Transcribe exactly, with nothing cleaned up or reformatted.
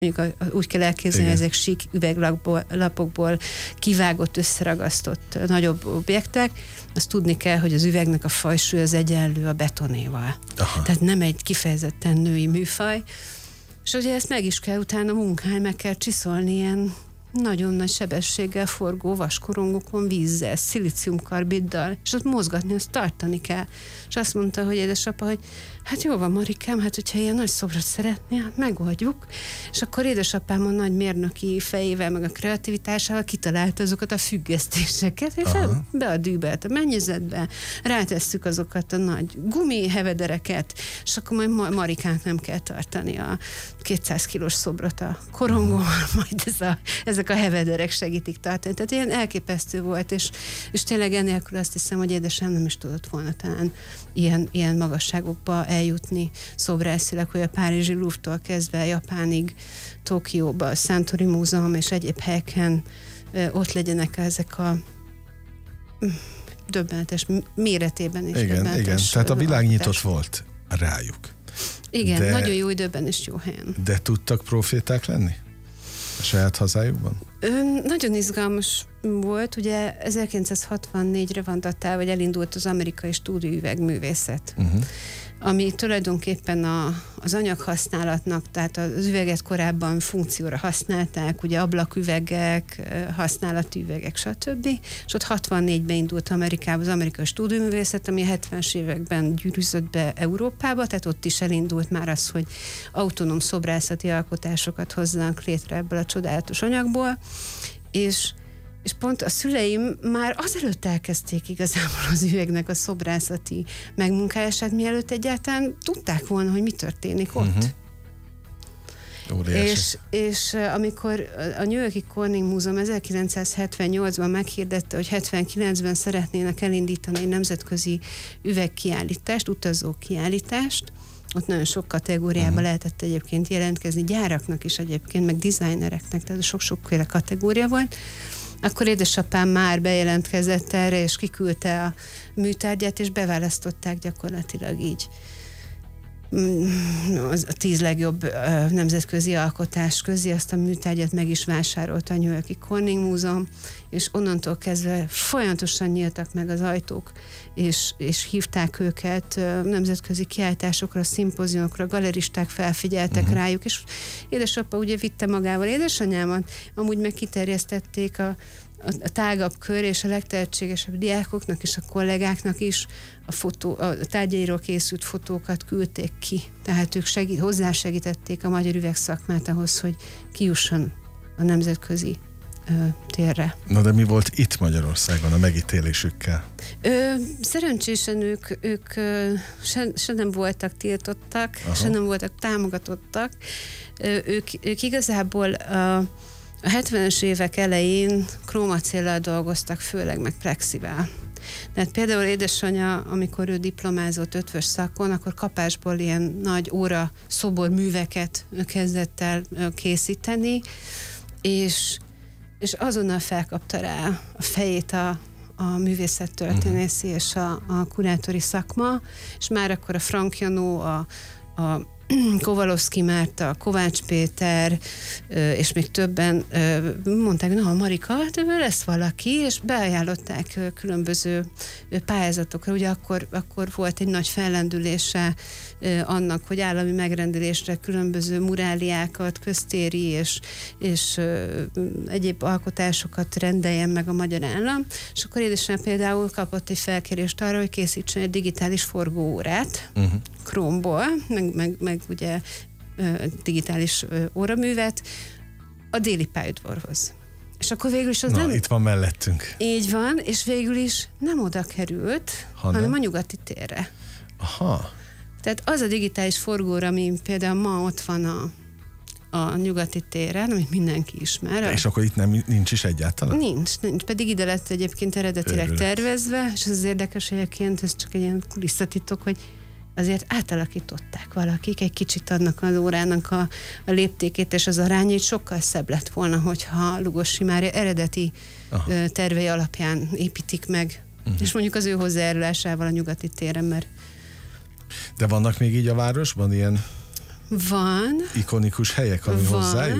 mondjuk úgy kell elképzelni, hogy ezek sík üveglapokból kivágott, összeragasztott nagyobb objektek, azt tudni kell, hogy az üvegnek a fajsúly az egyenlő a betonéval. Aha. Tehát nem egy kifejezetten női műfaj. És ugye ezt meg is kell utána munkálni, meg kell csiszolni ilyen nagyon nagy sebességgel forgó vaskorongokon vízzel, szilíciumkarbiddal, és ott mozgatni, azt tartani kell. És azt mondta, hogy édesapa, hogy hát jó van, Marikám, hát hogyha ilyen nagy szobrot szeretnél, hát megoldjuk. És akkor édesapám a nagy mérnöki fejével, meg a kreativitásával kitalálta azokat a függesztéseket, és fel, be a dűbelt a mennyezetbe, rátesszük azokat a nagy gumihevedereket, és akkor majd Marikánk nem kell tartani a kétszáz kilós szobrot a korongóval, majd ez a, ezek a hevederek segítik tartani. Tehát ilyen elképesztő volt, és, és tényleg ennélkül azt hiszem, hogy édesem nem is tudott volna talán ilyen, ilyen magasságokba eljutni szobrászilag, hogy a párizsi Louvre-tól kezdve Japánig, Tokióba, a Santori Múzeum és egyéb helyeken ott legyenek ezek a döbbenetes méretében is. Igen, igen. Tehát a világ nyitott volt rájuk. Igen, de, nagyon jó időben és jó helyen. De tudtak proféták lenni a saját hazájukban? Ö, nagyon izgalmas volt, ugye ezerkilencszázhatvannégyre van datálva, vagy elindult az amerikai stúdióüvegművészet, uh-huh. ami tulajdonképpen a, az anyaghasználatnak, tehát az üveget korábban funkcióra használták, ugye ablaküvegek, használati üvegek, stb. És ott hatvannégyben indult Amerikában az amerikai stúdióművészet, ami a hetvenes években gyűrűzött be Európába, tehát ott is elindult már az, hogy autonóm szobrászati alkotásokat hozzanak létre ebből a csodálatos anyagból, és És pont a szüleim már azelőtt elkezdték igazából az üvegnek a szobrászati megmunkálását, mielőtt egyáltalán tudták volna, hogy mi történik ott. Uh-huh. És, és amikor a New York-i Corning Múzeum ezerkilencszázhetvennyolcban meghirdette, hogy hetvenkilencben szeretnének elindítani egy nemzetközi üvegkiállítást, utazó kiállítást, ott nagyon sok kategóriában uh-huh. lehetett egyébként jelentkezni, gyáraknak is egyébként, meg designereknek, tehát sok-sokféle kategória volt, akkor édesapám már bejelentkezett erre, és kiküldte a műtárgyát, és beválasztották gyakorlatilag így a tíz legjobb nemzetközi alkotás közé, azt a műtárgyat meg is vásárolta a New York-i Corning Múzeum, és onnantól kezdve folyamatosan nyíltak meg az ajtók, és, és hívták őket nemzetközi kiállításokra, szimpóziumokra, galeristák felfigyeltek uh-huh. rájuk, és édesapa ugye vitte magával édesanyámat, amúgy meg kiterjesztették a a tágabb kör, és a legtehetségesebb diákoknak és a kollégáknak is a, fotó, a tárgyairól készült fotókat küldték ki. Tehát ők segít, hozzásegítették a magyar üvegszakmát ahhoz, hogy kijusson a nemzetközi ö, térre. Na de mi volt itt Magyarországon a megítélésükkel? Ö, szerencsésen ők, ők ö, se, se nem voltak tiltottak, Aha. se nem voltak támogatottak. Ö, ők, ők igazából a A hetvenes évek elején krómacéllal dolgoztak, főleg meg plexivel. Tehát például édesanyja, amikor ő diplomázott ötvös szakon, akkor kapásból ilyen nagy óra szoborműveket kezdett el készíteni, és, és azonnal felkapta rá a fejét a, a művészettörténészi uh-huh. és a, a kurátori szakma, és már akkor a Frank Janó, a, a Kovalowski Márta, Kovács Péter, és még többen mondták, na, Marika, hát lesz valaki, és beajánlották különböző pályázatokra. Ugye akkor, akkor volt egy nagy fellendülése annak, hogy állami megrendelésre különböző muráliákat, köztéri és, és egyéb alkotásokat rendeljen meg a magyar állam, és akkor édesem például kapott egy felkérést arra, hogy készítsen egy digitális forgóórát, uh-huh. Chrome-ból, meg, meg, meg ugye digitális óraművet a Déli pályaudvarhoz. És akkor végül is az Na, nem... itt van mellettünk. Így van, és végül is nem oda került, hanem, hanem a Nyugati térre. Aha. Tehát az a digitális forgóra, ami például ma ott van a, a Nyugati téren, amit mindenki ismer. De és akkor itt nem, nincs is egyáltalán? Nincs, nincs. Pedig ide lett egyébként eredetileg Örülök. tervezve, és az érdekes egyébként, ez csak egy ilyen kulisszatitok, hogy azért átalakították valakik egy kicsit annak az órának a, a léptékét és az arányait, sokkal szebb lett volna, hogyha Lugosi már eredeti Aha. tervei alapján építik meg, uh-huh. és mondjuk az ő hozzájárulásával a Nyugati téren, mert De vannak még így a városban ilyen van. Van. Ikonikus helyek, ami Van. hozzájuk?